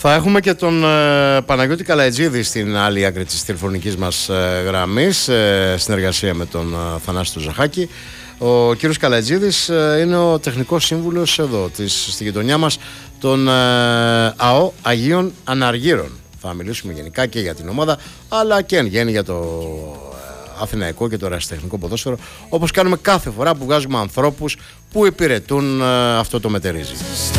Θα έχουμε και τον Παναγιώτη Καλατζίδη στην άλλη άκρη της τηλεφωνικής μας γραμμής, συνεργασία με τον Θανάση του Ζαχάκη. Ο κύριος Καλατζίδης είναι ο τεχνικός σύμβουλος εδώ στη γειτονιά μας των ΑΟ Αγίων Αναργύρων. Θα μιλήσουμε γενικά και για την ομάδα, αλλά και εν γέννη για το αθηναϊκό και το ερασιτεχνικό ποδόσφαιρο, όπως κάνουμε κάθε φορά που βγάζουμε ανθρώπους που υπηρετούν αυτό το μετερίζει.